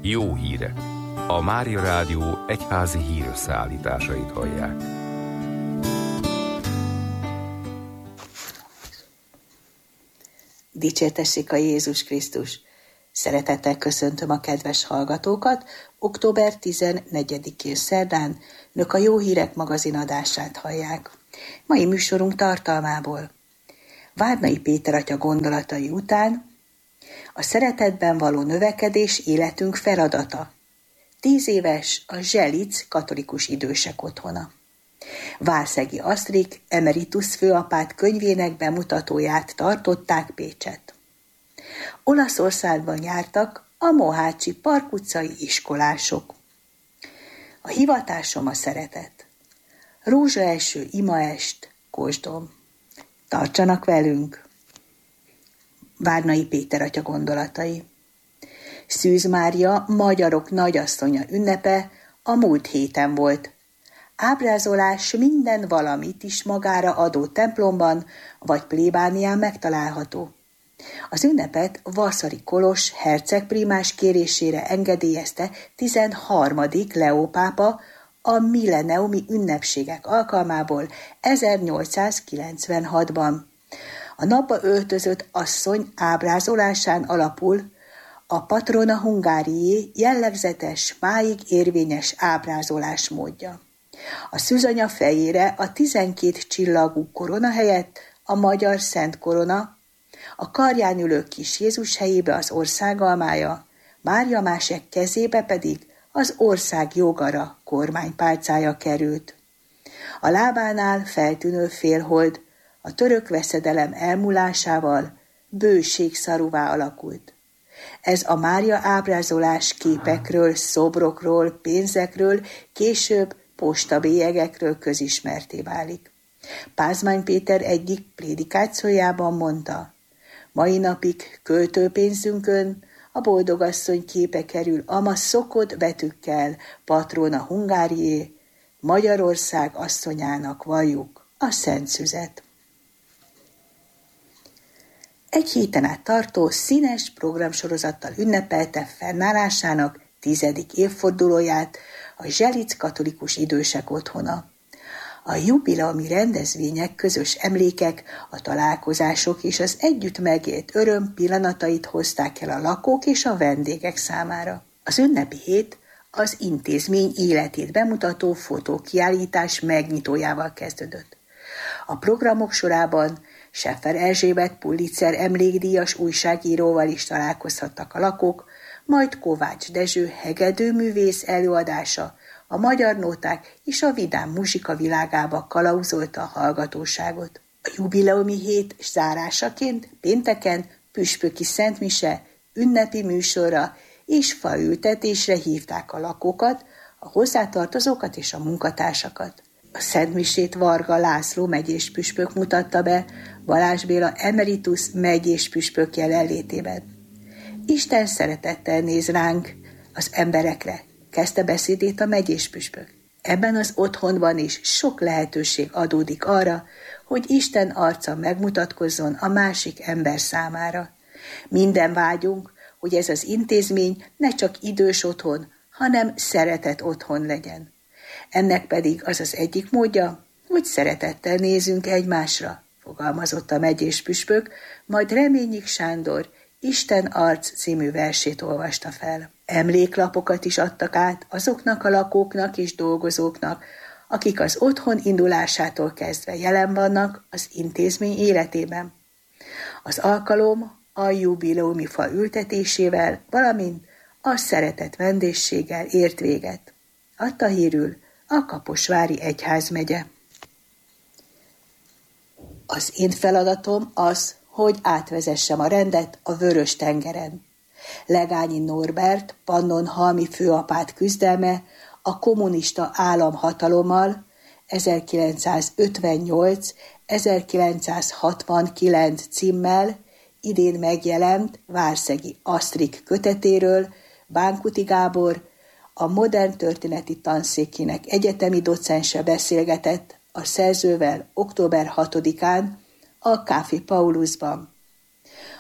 Jó hírek. A Mária Rádió egyházi hírösszeállításait hallják. Dicsértessék a Jézus Krisztus! Szeretettel köszöntöm a kedves hallgatókat. Október 14-én szerdán Önök a Jó Hírek magazin adását hallják. Mai műsorunk tartalmából: Várnai Péter atya gondolatai után a szeretetben való növekedés életünk feladata. 10 éves a Zselic katolikus idősek otthona. Várszegi Asztrik emeritus főapát könyvének bemutatóját tartották Pécset. Olaszországban jártak a mohácsi Park utcai iskolások. A hivatásom a szeretet. Rózsaeső imaest, Kosdom. Tartsanak velünk! Várnai Péter atya gondolatai. Szűz Mária, magyarok nagyasszonya ünnepe a múlt héten volt. Ábrázolás minden valamit is magára adó templomban vagy plébánián megtalálható. Az ünnepet Vaszari Kolos hercegprímás kérésére engedélyezte 13. Leó pápa a milleniumi ünnepségek alkalmából 1896-ban. A napba öltözött asszony ábrázolásán alapul a Patrona Hungariae jellegzetes, máig érvényes ábrázolás módja. A szűzanya fejére a 12 csillagú korona helyett a magyar Szent Korona, a karján ülő kis Jézus helyébe az országalmája, Mária másek kezébe pedig az ország jogara kormánypálcája került. A lábánál feltűnő félhold a török veszedelem elmúlásával bőségszarúvá alakult. Ez a Mária ábrázolás képekről, szobrokról, pénzekről, később postabélyegekről közismerté válik. Pázmány Péter egyik prédikációjában mondta: mai napig költőpénzünkön a boldogasszony képe kerül ama szokott betűkkel, Patrona Hungariae, Magyarország asszonyának valljuk a szent szüzet. Egy héten át tartó színes programsorozattal ünnepelte fennállásának 10. évfordulóját a Zselic katolikus idősek otthona. A jubileumi rendezvények, közös emlékek, a találkozások és az együtt megélt öröm pillanatait hozták el a lakók és a vendégek számára. Az ünnepi hét az intézmény életét bemutató fotókiállítás megnyitójával kezdődött. A programok sorában Scheffer Erzsébet Pulitzer emlékdíjas újságíróval is találkozhattak a lakók, majd Kovács Dezső hegedűművész előadása a magyar nóták és a vidám muzsika világába kalauzolta a hallgatóságot. A jubileumi hét zárásaként pénteken püspöki szentmise, ünnepi műsorra és faültetésre hívták a lakókat, a hozzátartozókat és a munkatársakat. A szentmisét Varga László megyés püspök mutatta be Balázs Béla emeritus megyés püspök jelenlétében. Isten szeretettel néz ránk, az emberekre, kezdte beszédét a megyés püspök. Ebben az otthonban is sok lehetőség adódik arra, hogy Isten arca megmutatkozzon a másik ember számára. Minden vágyunk, hogy ez az intézmény ne csak idős otthon, hanem szeretett otthon legyen. Ennek pedig az az egyik módja, hogy szeretettel nézünk egymásra, fogalmazott a megyés püspök, majd Reményik Sándor Isten arc című versét olvasta fel. Emléklapokat is adtak át azoknak a lakóknak és dolgozóknak, akik az otthon indulásától kezdve jelen vannak az intézmény életében. Az alkalom a jubileumi fa ültetésével, valamint a szeretett vendégséggel ért véget. Adta hírül a Kaposvári egyházmegye. Az én feladatom az, hogy átvezessem a rendet a Vörös-tengeren. Legányi Norbert, pannonhalmi főapát küzdelme a kommunista államhatalommal 1958-1969 címmel idén megjelent Várszegi Asztrik kötetéről Bánkuti Gábor, a modern történeti tanszékének egyetemi docense beszélgetett a szerzővel október 6-án a Café Paulusban.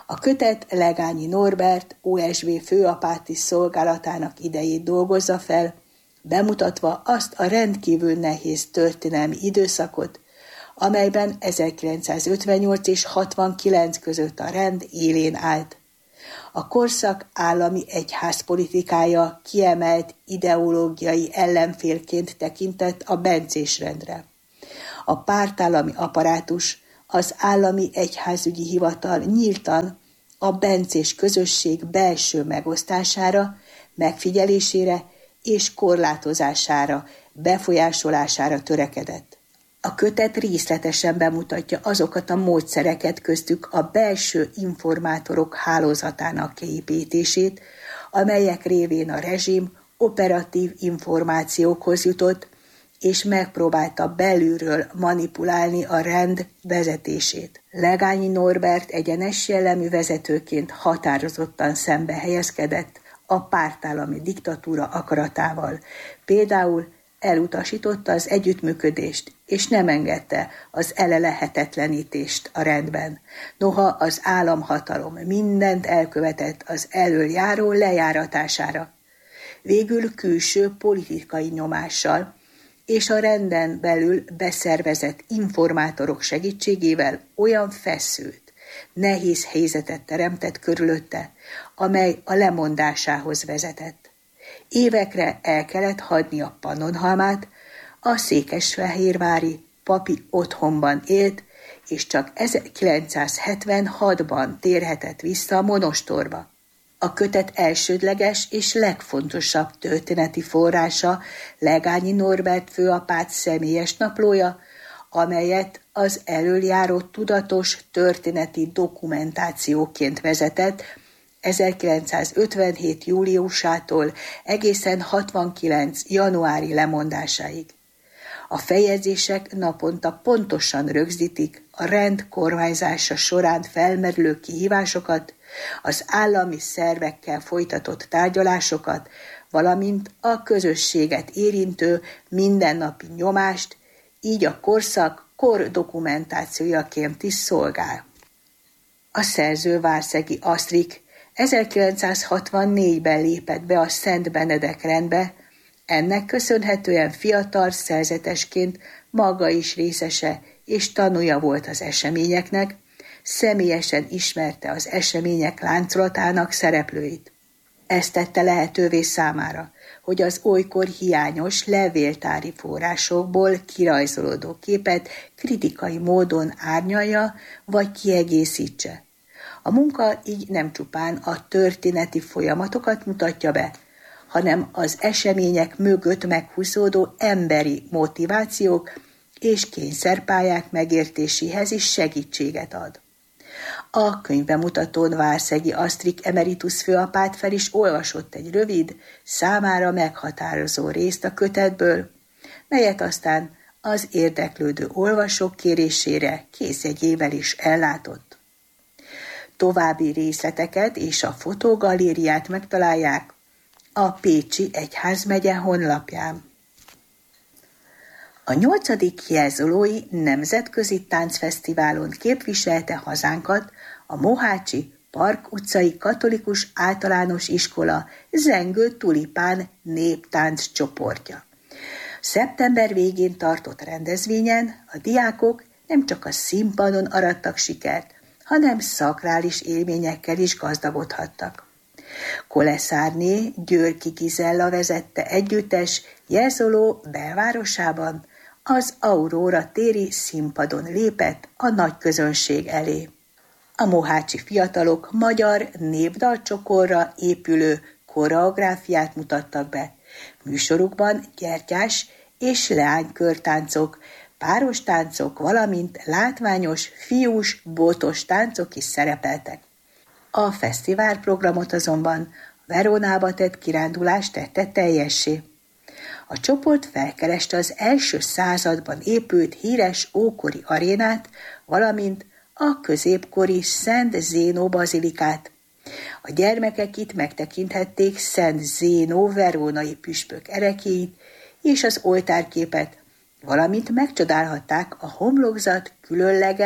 A kötet Legányi Norbert OSB főapáti szolgálatának idejét dolgozza fel, bemutatva azt a rendkívül nehéz történelmi időszakot, amelyben 1958 és 69 között a rend élén állt. A korszak állami egyházpolitikája kiemelt ideológiai ellenfélként tekintett a bencés rendre. A pártállami apparátus, az állami egyházügyi hivatal nyíltan a bencés közösség belső megosztására, megfigyelésére és korlátozására, befolyásolására törekedett. A kötet részletesen bemutatja azokat a módszereket, köztük a belső informátorok hálózatának kiépítését, amelyek révén a rezsim operatív információkhoz jutott, és megpróbálta belülről manipulálni a rend vezetését. Legányi Norbert egyenes jellemű vezetőként határozottan szembe helyezkedett a pártállami diktatúra akaratával. Például elutasította az együttműködést, és nem engedte az ellehetetlenítést a rendben. Noha az államhatalom mindent elkövetett az elől járó lejáratására. Végül külső politikai nyomással és a renden belül beszervezett informátorok segítségével olyan feszült, nehéz helyzetet teremtett körülötte, amely a lemondásához vezetett. Évekre el kellett hagyni a Pannonhalmát, a székesfehérvári papi otthonban élt, és csak 1976-ban térhetett vissza a monostorba. A kötet elsődleges és legfontosabb történeti forrása Legányi Norbert főapát személyes naplója, amelyet az elöljáró tudatos történeti dokumentációként vezetett 1957. júliusától egészen 69. januári lemondásáig. A feljegyzések naponta pontosan rögzítik a rend kormányzása során felmerülő kihívásokat, az állami szervekkel folytatott tárgyalásokat, valamint a közösséget érintő mindennapi nyomást, így a korszak kordokumentációjaként is szolgál. A szerző Várszegi Asztrik 1964-ben lépett be a Szent Benedek rendbe, ennek köszönhetően fiatal szerzetesként maga is részese és tanúja volt az eseményeknek, személyesen ismerte az események láncolatának szereplőit. Ez tette lehetővé számára, hogy az olykor hiányos levéltári forrásokból kirajzolódó képet kritikai módon árnyalja vagy kiegészítse. A munka így nem csupán a történeti folyamatokat mutatja be, hanem az események mögött meghúzódó emberi motivációk és kényszerpályák megértéséhez is segítséget ad. A könyvbemutatón Várszegi Asztrik emeritus főapát fel is olvasott egy rövid, számára meghatározó részt a kötetből, melyet aztán az érdeklődő olvasók kérésére kézjegyével is ellátott. További részleteket és a fotógalériát megtalálják a Pécsi Egyházmegye honlapján. A 8. Jelzolói Nemzetközi Táncfesztiválon képviselte hazánkat a Mohácsi Park utcai katolikus általános iskola Zengő Tulipán néptánc csoportja. Szeptember végén tartott rendezvényen a diákok nem csak a színpadon arattak sikert, hanem szakrális élményekkel is gazdagodhattak. Koleszárné Györgyi Gizella vezette együttes Jelzoló belvárosában az Aurora téri színpadon lépett a nagy közönség elé. A mohácsi fiatalok magyar népdalcsokorra épülő koreográfiát mutattak be. Műsorukban gyertyás és leánykörtáncok, páros táncok, valamint látványos fiús, botos táncok is szerepeltek. A fesztiválprogramot azonban Verónába tett kirándulás tette teljessé. A csoport felkereste az első században épült híres ókori arénát, valamint a középkori Szent Zénó bazilikát. A gyermekek itt megtekinthették Szent Zénó verónai püspök ereklyéit és az oltárképet, valamint megcsodálhatták a homlokzat különleges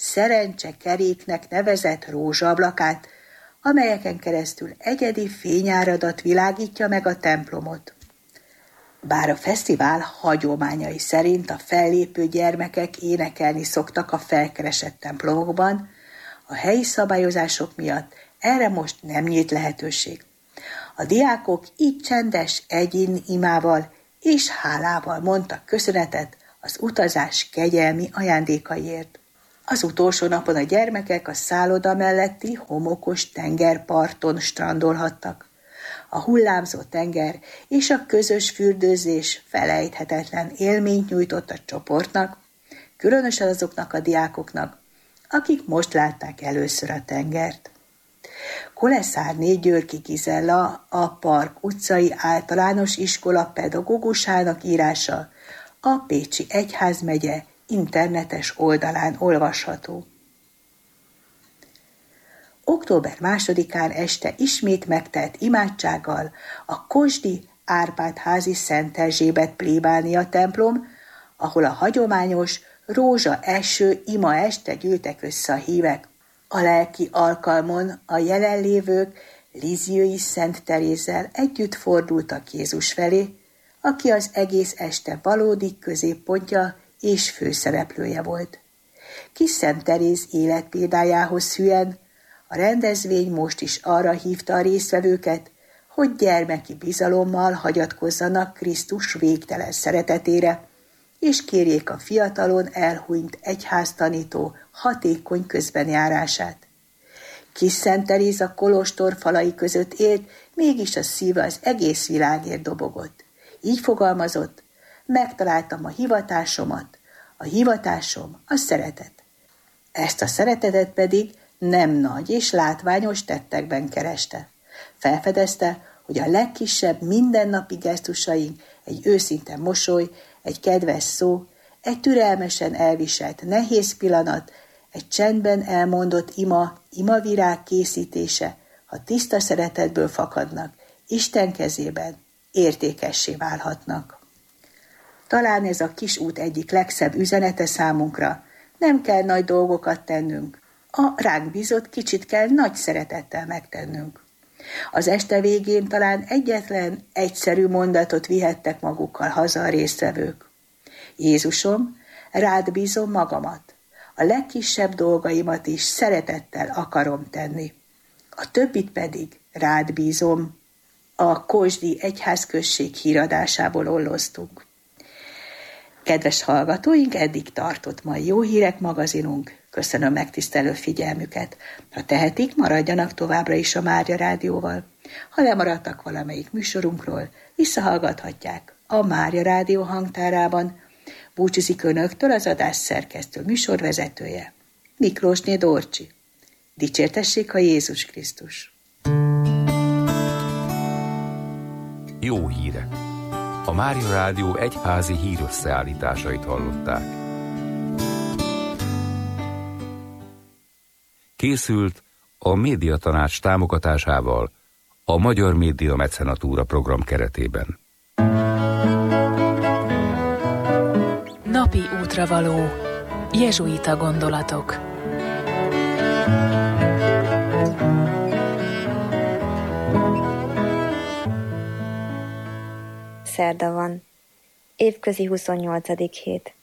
szerencsekeréknek nevezett rózsaablakát, amelyeken keresztül egyedi fényáradat világítja meg a templomot. Bár a fesztivál hagyományai szerint a fellépő gyermekek énekelni szoktak a felkeresett templomokban, a helyi szabályozások miatt erre most nem nyílt lehetőség. A diákok így csendes egyén imával és hálával mondtak köszönetet az utazás kegyelmi ajándékaiért. Az utolsó napon a gyermekek a szálloda melletti homokos tengerparton strandolhattak. A hullámzó tenger és a közös fürdőzés felejthetetlen élményt nyújtott a csoportnak, különösen azoknak a diákoknak, akik most látták először a tengert. Koleszárné Györgyi Gizella, a Park utcai általános iskola pedagógusának írása a Pécsi Egyházmegye internetes oldalán olvasható. Október 2-án este ismét megtelt imádsággal a Kosdi Árpád-házi Szent Erzsébet plébánia templom, ahol a hagyományos rózsa eső ima este gyűltek össze a hívek. A lelki alkalmon a jelenlévők Lizziói Szent Terézzel együtt fordultak Jézus felé, aki az egész este valódi középpontja és főszereplője volt. Kis Szent Teréz életpéldájához hűen a rendezvény most is arra hívta a résztvevőket, hogy gyermeki bizalommal hagyatkozzanak Krisztus végtelen szeretetére, és kérjék a fiatalon elhunyt egyháztanító hatékony közbenjárását. Kis Szent Teréz a kolostor falai között élt, mégis a szíve az egész világért dobogott. Így fogalmazott: megtaláltam a hivatásomat, a hivatásom a szeretet. Ezt a szeretetet pedig nem nagy és látványos tettekben kereste. Felfedezte, hogy a legkisebb mindennapi gesztusaink, egy őszinte mosoly, egy kedves szó, egy türelmesen elviselt nehéz pillanat, egy csendben elmondott imavirág készítése, ha tiszta szeretetből fakadnak, Isten kezében értékessé válhatnak. Talán ez a kis út egyik legszebb üzenete számunkra. Nem kell nagy dolgokat tennünk. A ránk bízott kicsit kell nagy szeretettel megtennünk. Az este végén talán egyetlen egyszerű mondatot vihettek magukkal haza a résztvevők. Jézusom, rád bízom magamat. A legkisebb dolgaimat is szeretettel akarom tenni. A többit pedig rád bízom. A Kosdi Egyházközség híradásából olloztunk. Kedves hallgatóink, eddig tartott mai Jó Hírek magazinunk. Köszönöm megtisztelő figyelmüket. Ha tehetik, maradjanak továbbra is a Mária Rádióval. Ha lemaradtak valamelyik műsorunkról, visszahallgathatják a Mária Rádió hangtárában. Búcsúzik önöktől az adás szerkesztő műsorvezetője, Miklósné Dorcsi. Dicsértessék a Jézus Krisztus! Jó hírek! A Mária Rádió egyházi hírösszeállításait hallották. Készült a Médiatanács támogatásával a Magyar Média Mecenatúra program keretében. Napi útravaló. Jezsuita gondolatok. Szerda van. Évközi 28. hét.